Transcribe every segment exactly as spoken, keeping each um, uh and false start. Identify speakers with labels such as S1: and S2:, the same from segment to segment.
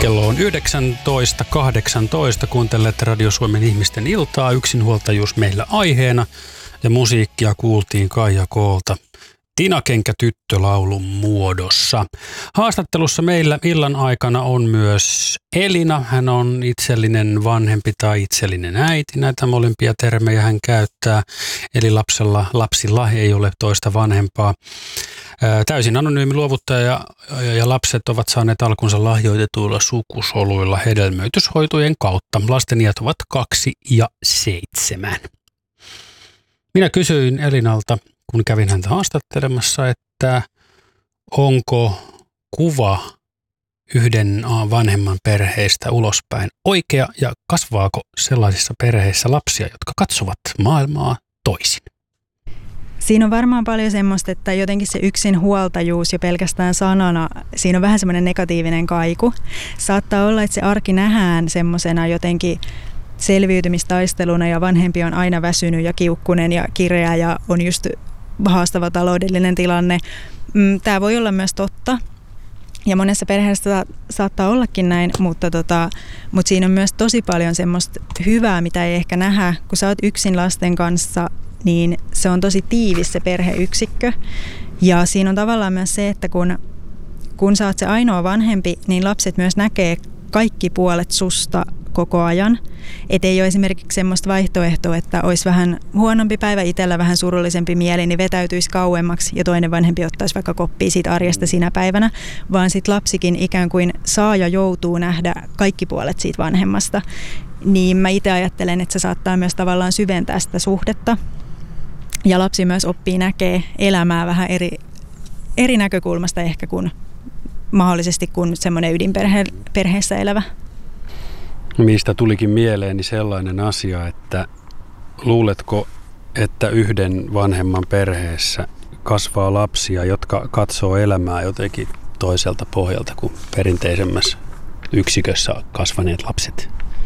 S1: Kello on yhdeksäntoista kahdeksantoista. Kuuntelette Radio Suomen ihmisten iltaa. Yksinhuoltajuus meillä aiheena ja musiikkia kuultiin Kaija Koolta Tinakenkä tyttölaulun muodossa. Haastattelussa meillä illan aikana on myös Elina. Hän on itsellinen vanhempi tai itsellinen äiti. Näitä molempia termejä hän käyttää. Eli lapsella, lapsilla ei ole toista vanhempaa. Täysin anonyymi luovuttaja ja, ja, ja lapset ovat saaneet alkunsa lahjoitetuilla sukusoluilla hedelmöityshoitojen kautta. Lasten iät ovat kaksi ja seitsemän. Minä kysyin Elinalta, kun kävin häntä haastattelemassa, että onko kuva yhden vanhemman perheestä ulospäin oikea ja kasvaako sellaisissa perheissä lapsia, jotka katsovat maailmaa toisin?
S2: Siinä on varmaan paljon semmoista, että jotenkin se yksinhuoltajuus jo pelkästään sanana, siinä on vähän semmoinen negatiivinen kaiku. Saattaa olla, että se arki nähdään semmoisena jotenkin selviytymistaisteluna ja vanhempi on aina väsynyt ja kiukkunen ja kireä ja on just haastava taloudellinen tilanne. Tämä voi olla myös totta ja monessa perheessä saattaa ollakin näin, mutta, tota, mutta siinä on myös tosi paljon semmoista hyvää, mitä ei ehkä nähdä. Kun sä oot yksin lasten kanssa, niin se on tosi tiivis se perheyksikkö. Ja siinä on tavallaan myös se, että kun, kun sä oot se ainoa vanhempi, niin lapset myös näkee kaikki puolet susta koko ajan. Et ei ole esimerkiksi semmoista vaihtoehtoa, että olisi vähän huonompi päivä itsellä, vähän surullisempi mieli, niin vetäytyisi kauemmaksi ja toinen vanhempi ottaisi vaikka koppia siitä arjesta sinä päivänä, vaan sitten lapsikin ikään kuin saa ja joutuu nähdä kaikki puolet siitä vanhemmasta. Niin mä itse ajattelen, että se saattaa myös tavallaan syventää sitä suhdetta. Ja lapsi myös oppii näkee elämää vähän eri, eri näkökulmasta ehkä kuin mahdollisesti kuin semmoinen ydinperheessä elävä.
S1: Mistä tulikin mieleeni sellainen asia, että luuletko, että yhden vanhemman perheessä kasvaa lapsia, jotka katsoo elämää jotenkin toiselta pohjalta kuin perinteisemmässä yksikössä kasvaneet lapset?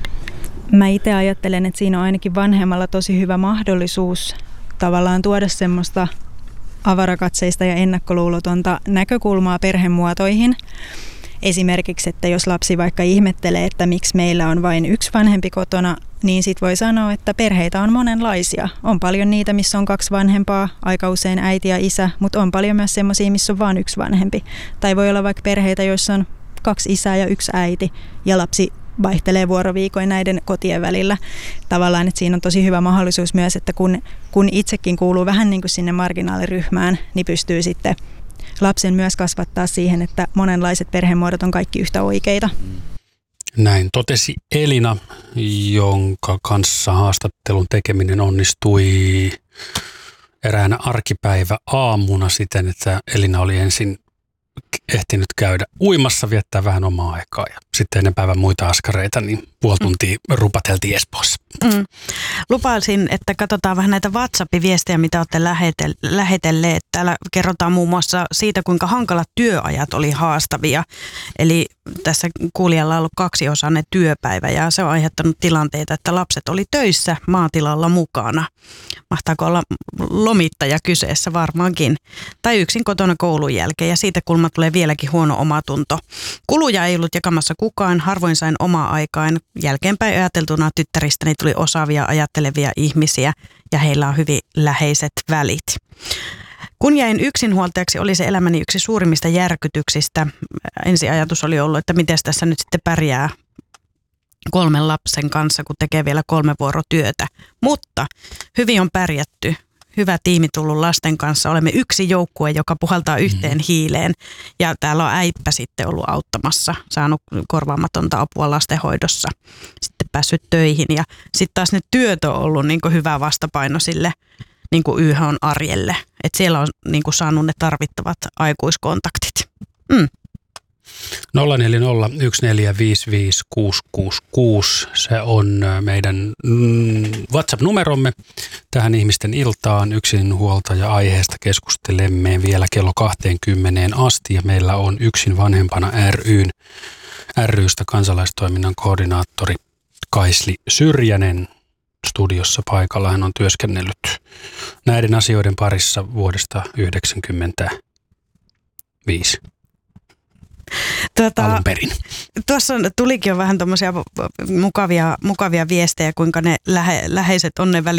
S2: Mä itse ajattelen, että siinä on ainakin vanhemmalla tosi hyvä mahdollisuus tavallaan tuoda semmoista avarakatseista ja ennakkoluulotonta näkökulmaa perhemuotoihin. Esimerkiksi, että jos lapsi vaikka ihmettelee, että miksi meillä on vain yksi vanhempi kotona, niin sit voi sanoa, että perheitä on monenlaisia. On paljon niitä, missä on kaksi vanhempaa, aika usein äiti ja isä, mutta on paljon myös semmoisia, missä on vain yksi vanhempi. Tai voi olla vaikka perheitä, joissa on kaksi isää ja yksi äiti, ja lapsi vaihtelee vuoroviikoin näiden kotien välillä. Tavallaan, että siinä on tosi hyvä mahdollisuus myös, että kun, kun itsekin kuuluu vähän niin kuin sinne marginaaliryhmään, niin pystyy sitten lapsen myös kasvattaa siihen, että monenlaiset perhemuodot on kaikki yhtä oikeita.
S1: Näin totesi Elina, jonka kanssa haastattelun tekeminen onnistui eräänä arkipäivä aamuna siten, että Elina oli ensin ehtinyt käydä uimassa, viettää vähän omaa aikaa ja sitten ennen päivän muita askareita, niin puoli tuntia rupateltiin Espoossa.
S3: Mm. Lupailsin, että katsotaan vähän näitä WhatsApp-viestejä, mitä olette lähetelleet. Täällä kerrotaan muun muassa siitä, kuinka hankalat työajat oli haastavia. Eli tässä kuulijalla on ollut kaksiosainen työpäivä ja se on aiheuttanut tilanteita, että lapset oli töissä maatilalla mukana. Mahtaako olla lomittaja kyseessä varmaankin. Tai yksin kotona koulun jälkeen ja siitä kulma tulee vieläkin huono omatunto. Kuluja ei ollut jakamassa kukaan, harvoin sain omaa aikaan. Jälkeenpäin ajateltuna tyttäristäni tuli osaavia ajattelevia ihmisiä ja heillä on hyvin läheiset välit. Kun jäin yksinhuoltajaksi, oli se elämäni yksi suurimmista järkytyksistä. Ensi ajatus oli ollut, että miten tässä nyt sitten pärjää kolmen lapsen kanssa, kun tekee vielä kolme vuorotyötä. Mutta hyvin on pärjätty. Hyvä tiimi tullut lasten kanssa. Olemme yksi joukkue, joka puhaltaa yhteen hiileen. Ja täällä on äippä sitten ollut auttamassa, saanut korvaamatonta apua lastenhoidossa. Sitten päässyt töihin. Ja sitten taas ne työt on ollut niin kuin hyvä vastapaino sille niin kuin Y H:n arjelle. Että siellä on niin kuin saanut ne tarvittavat aikuiskontaktit. Mm.
S1: nolla neljä nolla yksi neljä viisi viisi kuusi kuusi kuusi. Se on meidän WhatsApp-numeromme tähän ihmisten iltaan. Yksinhuoltaja aiheesta keskustelemme vielä kello kaksikymmentä asti ja meillä on Yksin vanhempana ry:n, ry:stä kansalaistoiminnan koordinaattori Kaisli Syrjänen studiossa paikalla. Hän on työskennellyt näiden asioiden parissa vuodesta yhdeksänkymmentäviisi.
S3: Tota,
S1: alun perin.
S3: tuossa tulikin jo vähän tuommoisia mukavia, mukavia viestejä, kuinka ne lähe, läheiset on ne väli